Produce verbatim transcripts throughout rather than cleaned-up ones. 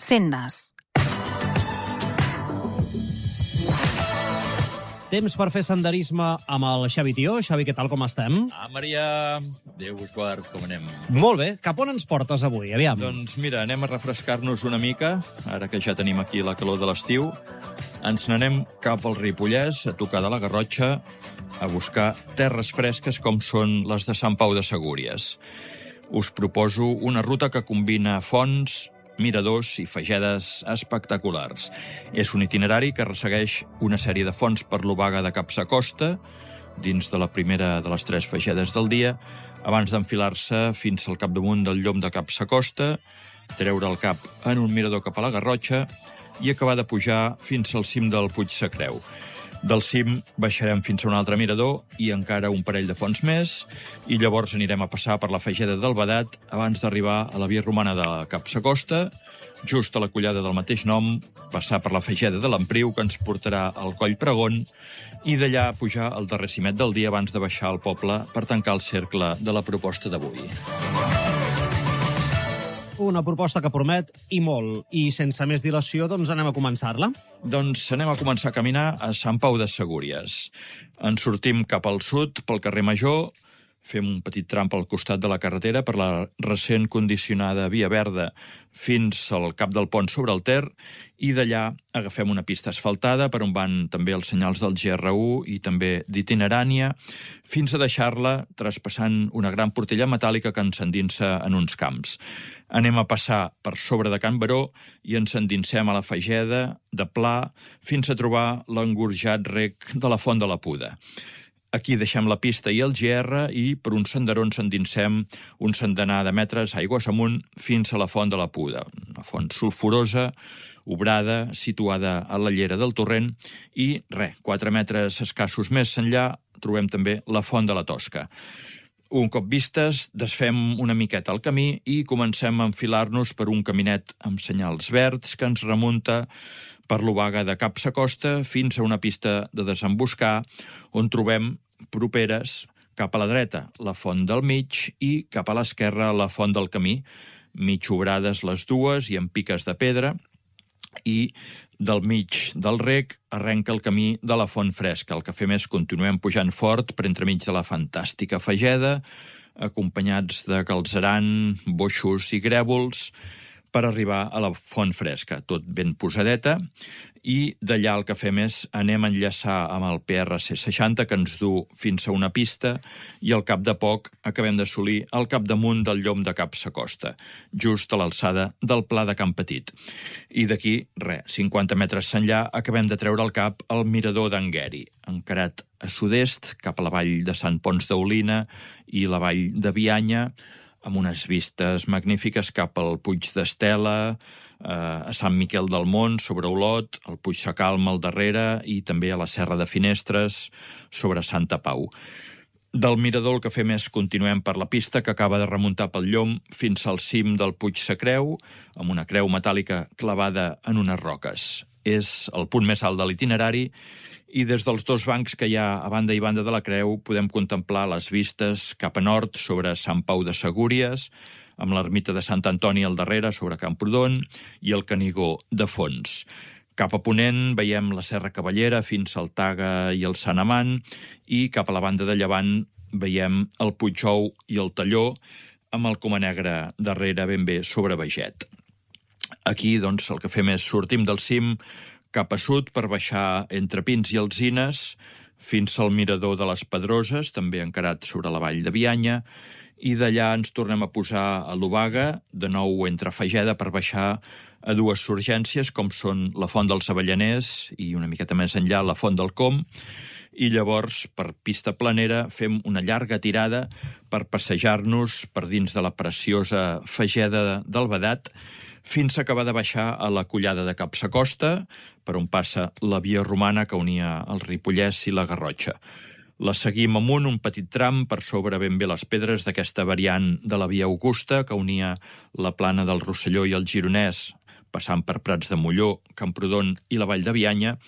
Sendes. Temps per fer senderisme amb el Xavi Tió. Xavi, què tal, com estem? Ah, Maria, Déu us guard, com anem? Molt bé. Cap on ens portes avui? Aviam. Doncs mira, anem a refrescar-nos una mica, ara que ja tenim aquí la calor de l'estiu. Ens n'anem cap al Ripollès, a tocar de la Garrotxa, a buscar terres fresques com són les de Sant Pau de Segúries. Us proposo una ruta que combina fonts, miradors i fagedes espectaculars. És un itinerari que ressegueix una sèrie de fonts per l'Obaga de Capsacosta, dins de la primera de les tres fagedes del dia, abans d'enfilar-se fins al capdamunt del Llom de Capsacosta, treure el cap en un mirador cap a la Garrotxa i acabar de pujar fins al cim del Puig Sacreu. Del cim baixarem fins a un altre mirador i encara un parell de fonts més, i llavors anirem a passar per la fageda del Badat abans d'arribar a la via romana de Capsacosta, just a la collada del mateix nom, passar per la fageda de l'Empriu, que ens portarà al Coll Pregon, i d'allà pujar al darrer cimet del dia abans de baixar al poble per tancar el cercle de la proposta d'avui. Una proposta que promet i molt. I sense més dilació, doncs anem a començar-la. Doncs anem a començar a caminar a Sant Pau de Segúries. Ens sortim cap al sud, pel carrer Major, fem un petit tram pel costat de la carretera per la recent condicionada Via Verda fins al cap del pont sobre el Ter, i d'allà agafem una pista asfaltada per on van també els senyals del G R U i també d'itinerània, fins a deixar-la traspassant una gran portella metàl·lica que ens endinsa en uns camps. Anem a passar per sobre de Can Baró i ens endinsem a la fageda de Pla fins a trobar l'engorjat rec de la Font de la Puda. Aquí deixem la pista i el G R i per un senderó ens endinsem un centenar de metres aigües amunt fins a la Font de la Puda, una font sulfurosa, obrada, situada a la llera del torrent, i, res, quatre metres escassos més enllà trobem també la Font de la Tosca. Un cop vistes, desfem una miqueta el camí i comencem a enfilar-nos per un caminet amb senyals verds que ens remunta per l'Obaga de Capsacosta fins a una pista de desemboscar on trobem properes cap a la dreta la Font del Mig i cap a l'esquerra la Font del Camí, mig obrades les dues i amb piques de pedra, i del mig del rec arrenca el camí de la Font Fresca. El que fem és continuem pujant fort per entremig de la fantàstica fageda, acompanyats de galzeran, boixos i grèvols, per arribar a la Font Fresca, tot ben posadeta, i d'allà el que fem és anem a enllaçar amb el P R C seixanta, que ens du fins a una pista, i al cap de poc acabem d'assolir el capdamunt del Llom de Capsacosta, just a l'alçada del Pla de Can Petit. I d'aquí, res, cinquanta metres enllà, acabem de treure el cap al mirador d'Angueri, encarat a sud-est, cap a la vall de Sant Pons d'Olina i la vall de Bianya, amb unes vistes magnífiques cap al Puig d'Estela, eh, a Sant Miquel del Mont, sobre Olot, al Puig Sacalm al darrere i també a la Serra de Finestres, sobre Santa Pau. Del mirador el que fem és continuem per la pista que acaba de remuntar pel Llom fins al cim del Puig Sacreu, amb una creu metàl·lica clavada en unes roques. És el punt més alt de l'itinerari, i des dels dos bancs que hi ha a banda i banda de la creu podem contemplar les vistes cap a nord sobre Sant Pau de Segúries, amb l'ermita de Sant Antoni al darrere sobre Camprodon i el Canigó de fons. Cap a ponent veiem la Serra Cavallera fins al Taga i el Sant Amant, i cap a la banda de llevant veiem el Puigjou i el Talló, amb el Coma Negra darrere ben bé sobre Baget. Aquí, doncs, el que fem és sortim del cim cap a sud per baixar entre pins i alzines fins al mirador de les Pedroses, també encarat sobre la vall de Bianya, i d'allà ens tornem a posar a l'Obaga, de nou entre fageda per baixar a dues surgències, com són la Font dels Avellaners i una miqueta més enllà la Font del Com, i llavors, per pista planera, fem una llarga tirada per passejar-nos per dins de la preciosa fageda del Badat, fins a acabar de baixar a la collada de Capsacosta, per on passa la via romana que unia el Ripollès i la Garrotxa. La seguim amunt un petit tram per sobre ben bé les pedres d'aquesta variant de la via Augusta que unia la plana del Rosselló i el Gironès, passant per Prats de Molló, Camprodon i la Vall de Bianya,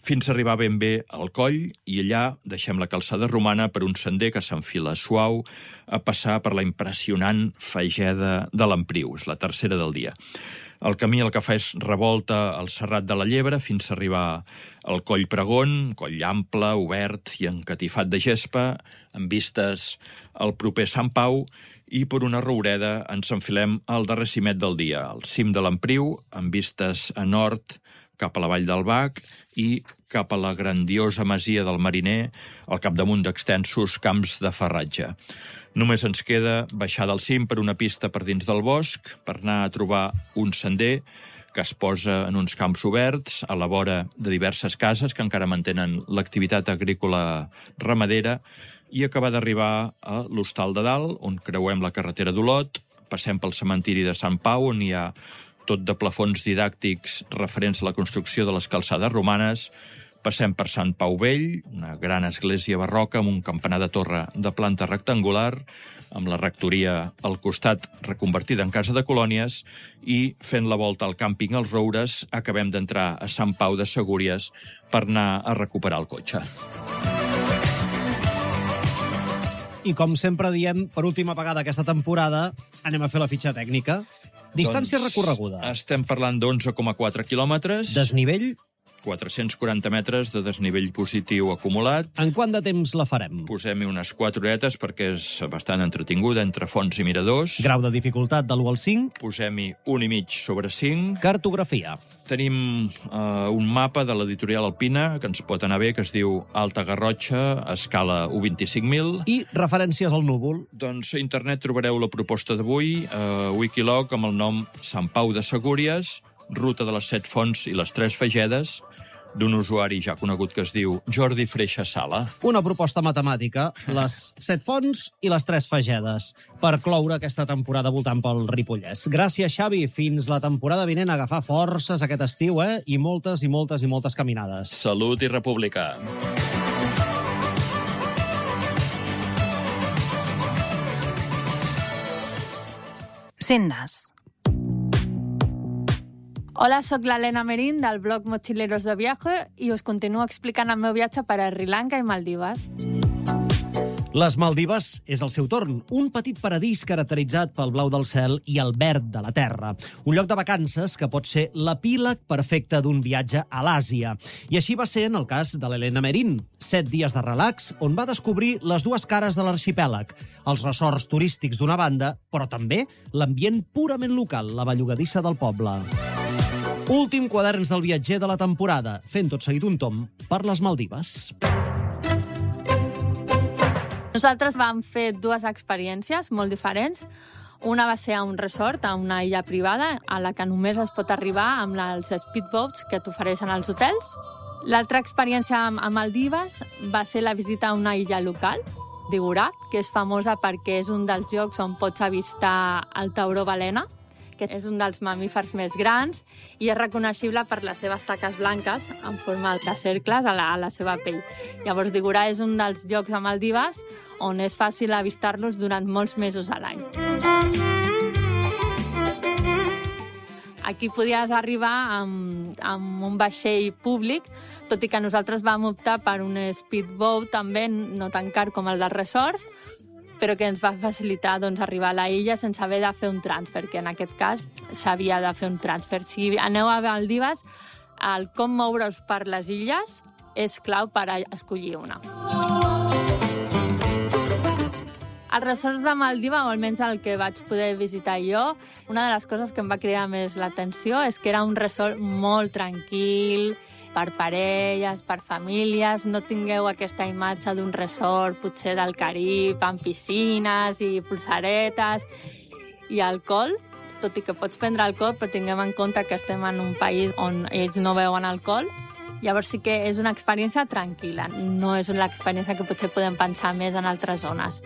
fins a arribar ben bé al coll, i allà deixem la calçada romana per un sender que s'enfila suau a passar per la impressionant fageda de l'Empriu. És la tercera del dia. El camí el que fa és revolta al Serrat de la Llebre fins a arribar al Coll Pregon, coll ample, obert i encatifat de gespa, amb vistes al proper Sant Pau, i per una roureda ens enfilem al darrer cimet del dia, al cim de l'Empriu, amb vistes a nord cap a la Vall del Bac i cap a la grandiosa masia del Mariner, al capdamunt d'extensos camps de farratge. Només ens queda baixar del cim per una pista per dins del bosc per anar a trobar un sender que es posa en uns camps oberts a la vora de diverses cases que encara mantenen l'activitat agrícola ramadera i acabar d'arribar a l'Hostal de Dalt, on creuem la carretera d'Olot, passem pel cementiri de Sant Pau, on hi ha tot de plafons didàctics referents a la construcció de les calçades romanes, passem per Sant Pau Vell, una gran església barroca amb un campanar de torre de planta rectangular, amb la rectoria al costat reconvertida en casa de colònies, i fent la volta al càmping Els Roures acabem d'entrar a Sant Pau de Segúries per anar a recuperar el cotxe. I com sempre diem, per última vegada aquesta temporada, anem a fer la fitxa tècnica. Distància doncs, recorreguda. Estem parlant d'onze coma quatre quilòmetres. Desnivell? quatre-cents quaranta metres de desnivell positiu acumulat. En quant de temps la farem? Posem-hi unes quatre horetes perquè és bastant entretinguda, entre fonts i miradors. Grau de dificultat de l'u al cinc? Posem-hi un i mig sobre cinc. Cartografia? Tenim eh, un mapa de l'editorial Alpina que ens pot anar bé, que es diu Alta Garrotxa, escala u vint-i-cinc mil. I referències al núvol? Doncs a internet trobareu la proposta d'avui, a Wikiloc, amb el nom Sant Pau de Segúries, ruta de les set fonts i les tres fagedes, d'un usuari ja conegut que es diu Jordi Freixa Sala. Una proposta matemàtica, les set fonts i les tres fagedes, per cloure aquesta temporada voltant pel Ripollès. Gràcies, Xavi. Fins la temporada vinent a agafar forces aquest estiu, eh? I moltes i moltes i moltes caminades. Salut i república. Sendes. Hola, sóc l'Helena Merín del blog Mochileros de Viaje i us continuo explicant el meu viatge per a Sri Lanka i Maldives. Les Maldives és el seu torn, un petit paradís caracteritzat pel blau del cel i el verd de la terra. Un lloc de vacances que pot ser l'epíleg perfecte d'un viatge a l'Àsia. I així va ser en el cas de l'Helena Merín. Set dies de relax on va descobrir les dues cares de l'arxipèlag. Els resorts turístics d'una banda, però també l'ambient purament local, la bellugadissa del poble. Últim quaderns del viatger de la temporada, fent tot seguit un tom per les Maldives. Nosaltres vam fer dues experiències molt diferents. Una va ser a un resort, a una illa privada, a la que només es pot arribar amb els speedboats que t'ofereixen als hotels. L'altra experiència a Maldives va ser la visita a una illa local, Digurat, que és famosa perquè és un dels llocs on pots avistar el tauró balena, que és un dels mamífers més grans i és reconeixible per les seves taques blanques en forma de cercles a la, a la seva pell. Llavors, Digurat és un dels llocs a Maldives on és fàcil avistar-los durant molts mesos a l'any. Aquí podies arribar amb, amb un vaixell públic, tot i que nosaltres vam optar per un speedboat també, no tan car com el dels resorts, però que ens va facilitar doncs, arribar a la illa sense haver de fer un transfer, que en aquest cas s'havia de fer un transfer. Si aneu a Maldives, el com moure's per les illes és clau per escollir una. Els resorts de Maldives, o almenys el que vaig poder visitar jo, una de les coses que em va cridar més l'atenció és que era un resort molt tranquil, per parelles, per famílies. No tingueu aquesta imatge d'un resort, potser del Carib, amb piscines i pulsaretes i alcohol, tot i que pots prendre alcohol, però tinguem en compte que estem en un país on ells no beuen alcohol. Llavors sí que és una experiència tranquil·la, no és l'experiència que potser podem pensar més en altres zones.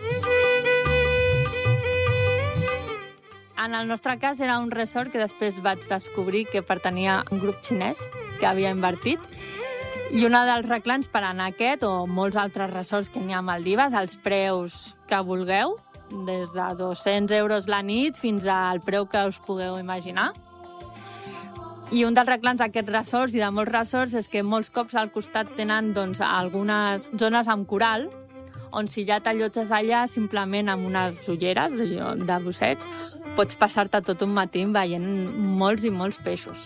En el nostre cas era un resort que després vaig descobrir que pertanyia a un grup xinès que havia invertit. I un dels reclams per anar a aquest o molts altres resorts que n'hi ha a Maldives, els preus que vulgueu, des de dos-cents euros la nit fins al preu que us pugueu imaginar. I un dels reclams d'aquests resorts i de molts resorts és que molts cops al costat tenen doncs, algunes zones amb coral, on si ja t'allotges allà simplement amb unes ulleres de, de busseig, pots passar-te tot un matí veient molts i molts peixos.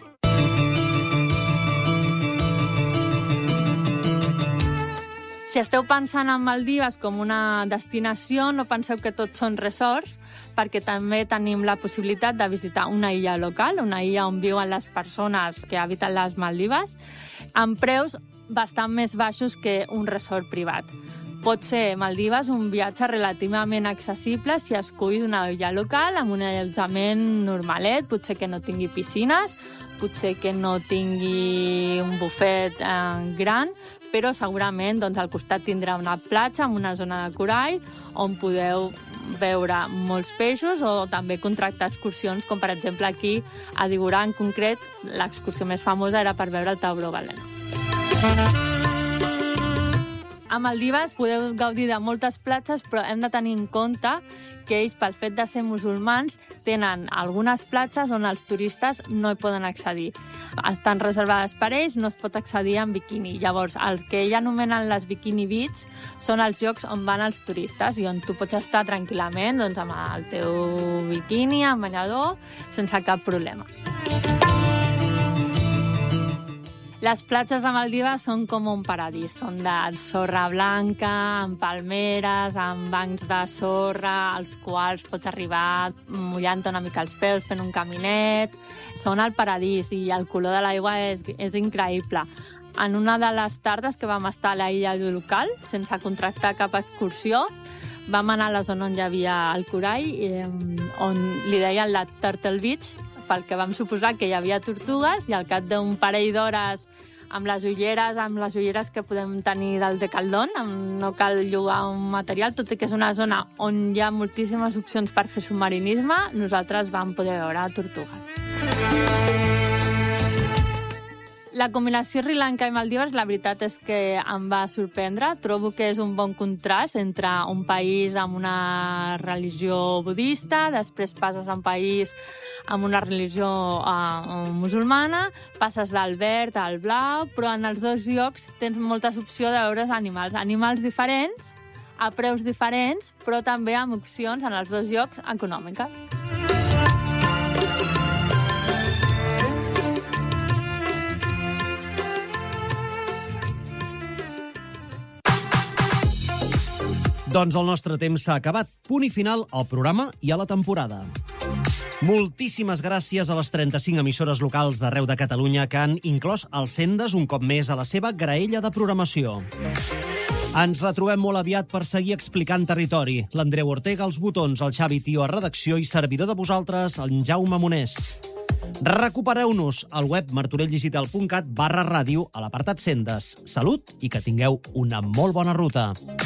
Si esteu pensant en Maldives com una destinació, no penseu que tots són resorts, perquè també tenim la possibilitat de visitar una illa local, una illa on viuen les persones que habiten les Maldives, amb preus bastant més baixos que un resort privat. Pot ser Maldives un viatge relativament accessible si esculls una illa local amb un allotjament normalet, potser que no tingui piscines, potser que no tingui un bufet eh, gran, però segurament doncs, al costat tindrà una platja amb una zona de corall on podeu veure molts peixos o també contractar excursions, com per exemple aquí a Digorà en concret, l'excursió més famosa era per veure el tauró balena. A Maldives podeu gaudir de moltes platges, però hem de tenir en compte que ells, pel fet de ser musulmans, tenen algunes platges on els turistes no hi poden accedir. Estan reservades per ells, no es pot accedir en biquini. Llavors, els que ell anomenen les bikini beach són els llocs on van els turistes i on tu pots estar tranquil·lament doncs, amb el teu biquini, amb banyador, sense cap problema. Les platges de Maldives són com un paradís. Són de sorra blanca, amb palmeres, amb bancs de sorra, als quals pots arribar mullant una mica els peus, fent un caminet. Són el paradís i el color de l'aigua és, és increïble. En una de les tardes que vam estar a la illa local, sense contractar cap excursió, vam anar a la zona on hi havia el corall, eh, on li deien la Turtle Beach, pel que vam suposar que hi havia tortugues, i al cap d'un parell d'hores amb les ulleres, amb les ulleres que podem tenir del Decathlon, no cal llogar un material, tot i que és una zona on hi ha moltíssimes opcions per fer submarinisme, nosaltres vam poder veure tortugues. La combinació Sri Lanka i Maldives, la veritat és que em va sorprendre. Trobo que és un bon contrast entre un país amb una religió budista, després passes a un país amb una religió uh, musulmana, passes del verd al blau, però en els dos llocs tens moltes opcions de veure animals. Animals diferents, a preus diferents, però també amb opcions en els dos llocs econòmiques. Doncs el nostre temps s'ha acabat. Punt i final al programa i a la temporada. Moltíssimes gràcies a les trenta-cinc emissores locals d'arreu de Catalunya que han inclòs els Sendes un cop més a la seva graella de programació. Ens retrobem molt aviat per seguir explicant territori. L'Andreu Ortega als botons, el Xavi Tio a redacció i servidor de vosaltres, el Jaume Monés. Recupereu-nos al web martorelldigital punt cat barra ràdio a l'apartat Sendes. Salut i que tingueu una molt bona ruta.